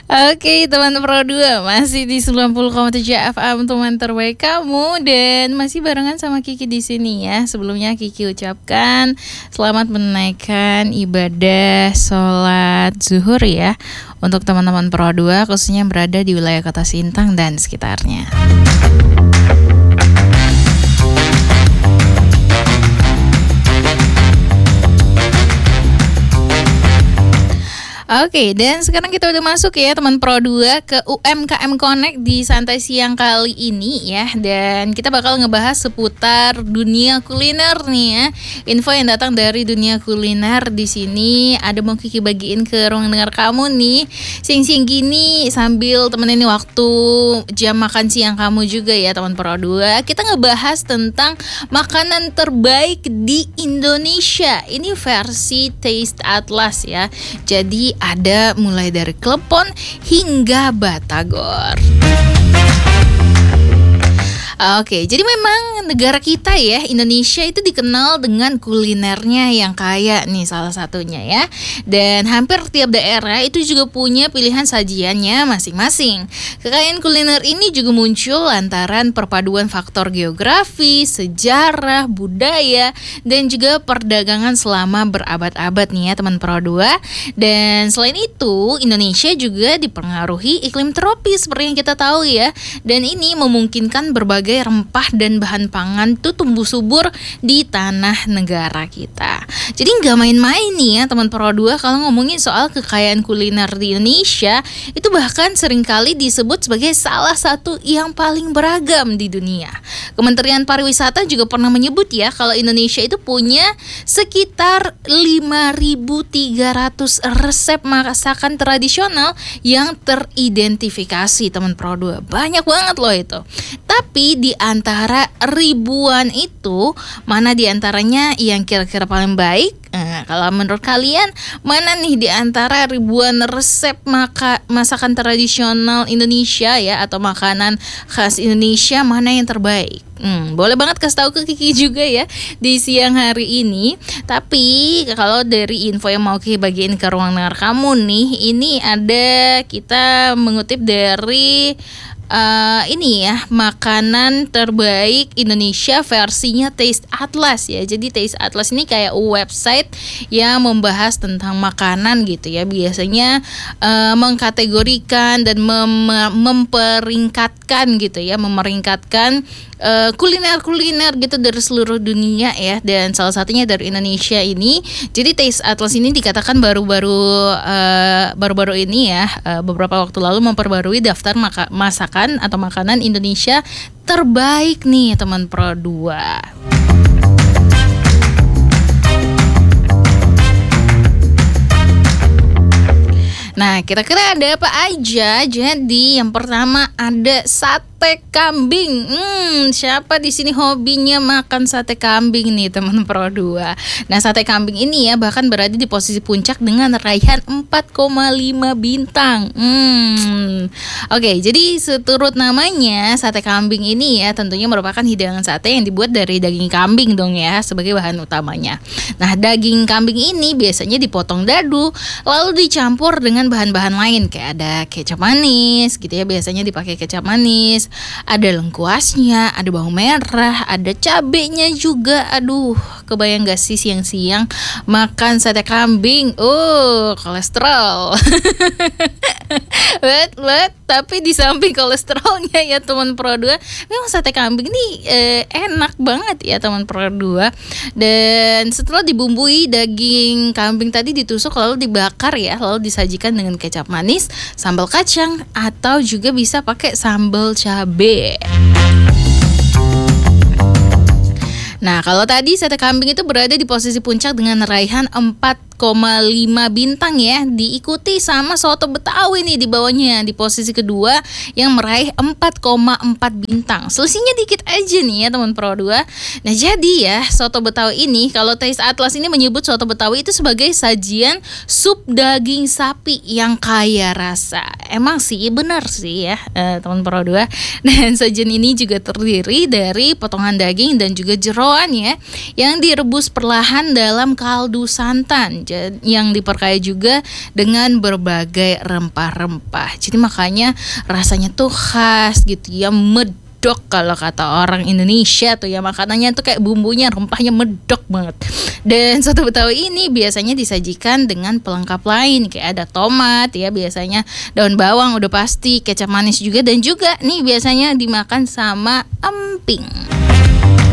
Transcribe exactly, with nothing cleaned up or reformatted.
Oke, teman Pro dua masih di sembilan puluh koma tujuh F M teman terbaik kamu dan masih barengan sama Kiki di sini ya. Sebelumnya Kiki ucapkan selamat menunaikan ibadah sholat zuhur ya untuk teman-teman Pro dua khususnya yang berada di wilayah Kota Sintang dan sekitarnya. Oke, dan sekarang kita udah masuk ya teman Pro dua ke U M K M Connect di santai siang kali ini ya. Dan kita bakal ngebahas seputar dunia kuliner nih ya. Info yang datang dari dunia kuliner di sini ada mau Kiki bagiin ke ruang dengar kamu nih. Siang-siang gini sambil temenin waktu jam makan siang kamu juga ya teman Pro dua. Kita ngebahas tentang makanan terbaik di Indonesia. Ini versi Taste Atlas ya. Jadi ada mulai dari klepon hingga batagor. Oke, jadi memang negara kita ya, Indonesia itu dikenal dengan kulinernya yang kaya nih salah satunya ya. Dan hampir tiap daerah itu juga punya pilihan sajiannya masing-masing. Kekayaan kuliner ini juga muncul lantaran perpaduan faktor geografi, sejarah, budaya, dan juga perdagangan selama berabad-abad nih ya teman Pro dua. Dan selain itu, Indonesia juga dipengaruhi iklim tropis seperti yang kita tahu ya. Dan ini memungkinkan berbagai rempah dan bahan pangan tuh tumbuh subur di tanah negara kita. Jadi nggak main-main nih ya teman Pro dua kalau ngomongin soal kekayaan kuliner di Indonesia, itu bahkan seringkali disebut sebagai salah satu yang paling beragam di dunia. Kementerian Pariwisata juga pernah menyebut ya kalau Indonesia itu punya sekitar lima ribu tiga ratus resep masakan tradisional yang teridentifikasi teman Pro dua. Banyak banget loh itu. Tapi di antara ribuan itu, mana di antaranya yang kira-kira paling baik? Nah, kalau menurut kalian, mana nih di antara ribuan resep maka, masakan tradisional Indonesia ya atau makanan khas Indonesia mana yang terbaik? Hmm, boleh banget kasih tahu ke Kiki juga ya di siang hari ini. Tapi kalau dari info yang mau Kiki bagiin ke ruang dengar kamu nih, ini ada kita mengutip dari Uh, ini ya makanan terbaik Indonesia versinya Taste Atlas ya. Jadi Taste Atlas ini kayak website yang membahas tentang makanan gitu ya. Biasanya uh, mengkategorikan dan mem- memperingkatkan gitu ya, memeringkatkan uh, kuliner-kuliner gitu dari seluruh dunia ya. Dan salah satunya dari Indonesia ini. Jadi Taste Atlas ini dikatakan baru-baru uh, baru-baru ini ya, uh, beberapa waktu lalu memperbarui daftar maka- masakan atau makanan Indonesia terbaik nih teman Pro dua. Nah, kira-kira ada apa aja? Jadi yang pertama ada sate kambing. Hmm, siapa di sini hobinya makan sate kambing nih teman Pro dua. Nah, sate kambing ini ya bahkan berada di posisi puncak dengan raihan empat koma lima bintang. Hmm. Oke, jadi seturut namanya sate kambing ini ya tentunya merupakan hidangan sate yang dibuat dari daging kambing dong ya sebagai bahan utamanya. Nah, daging kambing ini biasanya dipotong dadu lalu dicampur dengan bahan-bahan lain kayak ada kecap manis gitu ya, biasanya dipakai kecap manis, ada lengkuasnya, ada bawang merah, ada cabenya juga. Aduh, kebayang gak sih siang-siang makan sate kambing? Oh, kolesterol. But, but, tapi di samping kolesterolnya ya teman Pro dua, memang sate kambing ini eh, enak banget ya teman Pro dua. Dan setelah dibumbui daging kambing tadi ditusuk lalu dibakar ya, lalu disajikan dengan kecap manis, sambal kacang atau juga bisa pakai sambal cabe. Nah, kalau tadi sate kambing itu berada di posisi puncak dengan raihan empat koma lima bintang ya, diikuti sama soto Betawi nih di bawahnya di posisi kedua yang meraih empat koma empat bintang. Selisihnya dikit aja nih ya teman Pro dua. Nah, jadi ya soto Betawi ini kalau Taste Atlas ini menyebut soto Betawi itu sebagai sajian sup daging sapi yang kaya rasa. Emang sih benar sih ya eh, teman Pro dua. Dan sajian ini juga terdiri dari potongan daging dan juga jeroan ya yang direbus perlahan dalam kaldu santan. ja- yang diperkaya juga dengan berbagai rempah-rempah. Jadi makanya rasanya tuh khas gitu ya, medok kalau kata orang Indonesia tuh ya, makanannya tuh kayak bumbunya, rempahnya medok banget. Dan soto Betawi ini biasanya disajikan dengan pelengkap lain kayak ada tomat ya, biasanya daun bawang udah pasti, kecap manis juga, dan juga nih biasanya dimakan sama emping.